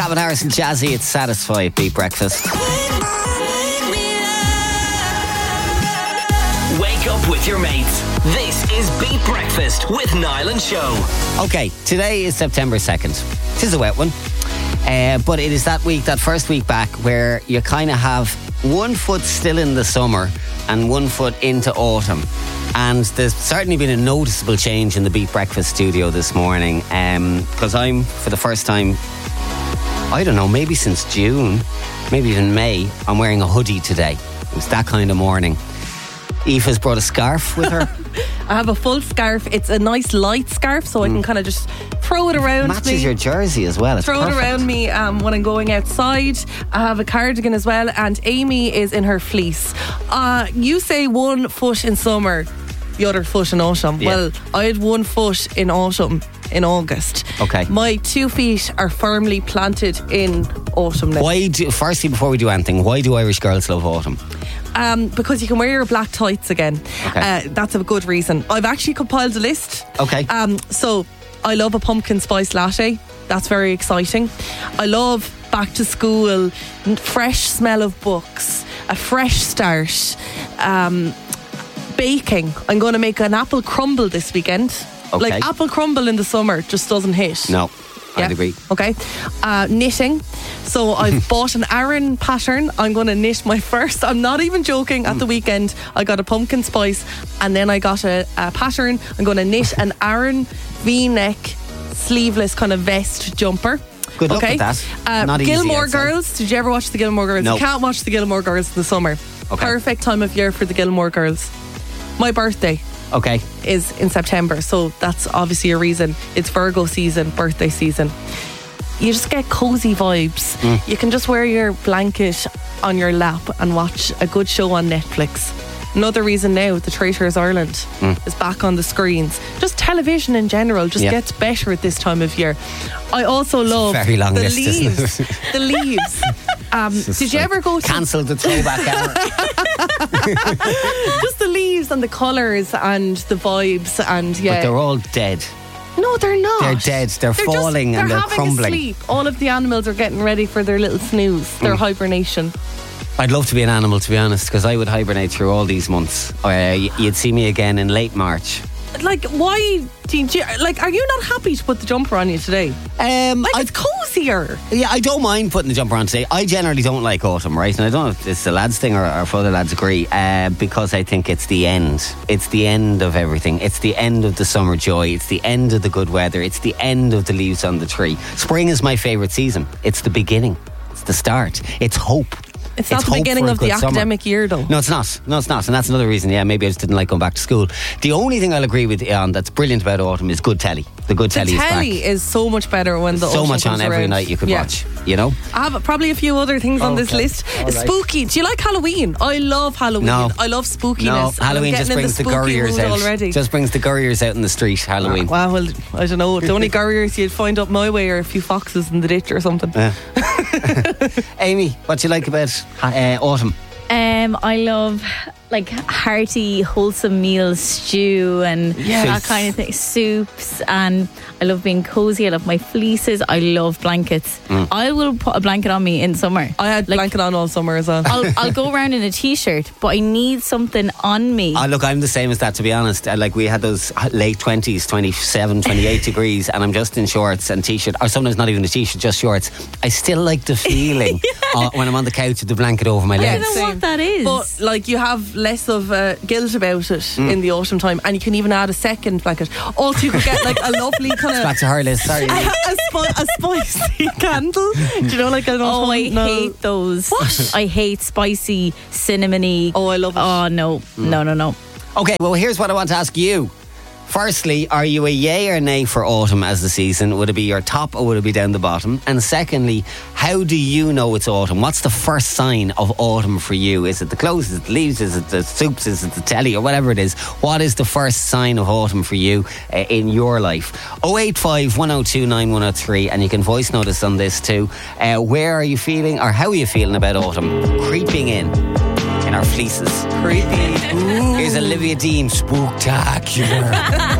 Calvin Harris and Jazzy, it's Satisfy Beat Breakfast. Wake up with your mates. This is Beat Breakfast with Niall and Show. Okay, today is September 2nd. It is a wet one. But it is that week, that first week back, where you kind of have one foot still in the summer and one foot into autumn. And there's certainly been a noticeable change in the Beat Breakfast studio this morning. Because I'm, for the first time, I don't know, maybe since June, maybe even May, I'm wearing a hoodie today. It's that kind of morning. Aoife's brought a scarf with her. I have a full scarf. It's a nice light scarf, so I can kind of just throw it around Matches me. your jersey as well. It's Throw perfect. it around me when I'm going outside. I have a cardigan as well, and Amy is in her fleece. You say 1 foot in summer, the other foot in autumn. Yeah. Well, I had 1 foot in autumn in August. Okay. My 2 feet are firmly planted in autumn now. Firstly, before we do anything, why do Irish girls love autumn? Because you can wear your black tights again. Okay. That's a good reason. I've actually compiled a list. Okay. So I love a pumpkin spice latte. That's very exciting. I love back to school, fresh smell of books, a fresh start. Baking. I'm going to make an apple crumble this weekend. Okay. Like apple crumble in the summer just doesn't hit. No, I'd agree. Okay. Knitting. So I've bought an Aran pattern. I'm going to knit my first. I'm not even joking. At the weekend, I got a pumpkin spice and then I got a pattern. I'm going to knit an Aran V-neck sleeveless kind of vest jumper. Good luck with that. Not easy, Gilmore I'd say. Girls. Did you ever watch the Gilmore Girls? No. You can't watch the Gilmore Girls in the summer. Okay. Perfect time of year for the Gilmore Girls. My birthday Okay. is in September, so that's obviously a reason. It's Virgo season, birthday season. You just get cozy vibes. You can just wear your blanket on your lap and watch a good show on Netflix. Another reason now, The Traitors Ireland is back on the screens. Just television in general just gets better at this time of year. I also love very long the list, leaves. isn't it? The leaves. Did you ever go to Cancel the throwback hour. just the leaves and the colours and the vibes and But they're all dead. No, they're not. They're dead. They're falling and they're having crumbling. A sleep. All of the animals are getting ready for their little snooze, their hibernation. I'd love to be an animal, to be honest, because I would hibernate through all these months. You'd see me again in late March. Like, why? Are you not happy to put the jumper on you today? It's cozier. Yeah, I don't mind putting the jumper on today. I generally don't like autumn, right? And I don't know if it's the lads thing or if other lads agree, because I think it's the end. It's the end of everything. It's the end of the summer joy. It's the end of the good weather. It's the end of the leaves on the tree. Spring is my favourite season. It's the beginning. It's the start. It's hope. It's not the hope beginning for a of the good summer. academic year, though. No, it's not. No, it's not. And that's another reason, maybe I just didn't like going back to school. The only thing I'll agree with you on that's brilliant about autumn is good telly. The good telly is back. Telly is so much better when the So autumn much on comes every around. night you could watch, you know? I have probably a few other things on this Okay. list. All right. Spooky. Do you like Halloween? I love Halloween. No. I love spookiness. No, and I'm Halloween just getting in brings the spooky gurriers mood out. already. Just brings the gurriers out in the street, Halloween. Well, I don't know. The only gurriers you'd find up my way are a few foxes in the ditch or something. Amy, what do you like about autumn? I love like hearty, wholesome meals, stew and that kind of thing, soups, and I love being cozy. I love my fleeces. I love blankets. I will put a blanket on me in summer. I had blanket on all summer as well. I'll go around in a t-shirt, but I need something on me. Look, I'm the same as that, to be honest. Like, we had those late 20s, 27, 28 degrees, and I'm just in shorts and t-shirt, or sometimes not even a t-shirt, just shorts. I still like the feeling when I'm on the couch with the blanket over my I legs. don't know what that is. But like, you have less of guilt about it in the autumn time, and you can even add a second blanket. Also, you could get like a lovely kind of Back to her list, sorry. a spicy candle. Do you know, like an Oh, I autumn? No. hate those. What? I hate spicy, cinnamony. Oh, I love it. Oh, no. No. Okay, well, here's what I want to ask you. Firstly, are you a yay or nay for autumn as the season? Would it be your top or would it be down the bottom? And secondly, how do you know it's autumn? What's the first sign of autumn for you? Is it the clothes? Is it the leaves? Is it the soups? Is it the telly? Or whatever it is. What is the first sign of autumn for you in your life? 085 102 9103, and you can voice note us on this too. Where are you feeling, or how are you feeling about autumn creeping in our fleeces? Creepy. Here's Olivia Dean, Spooktacular.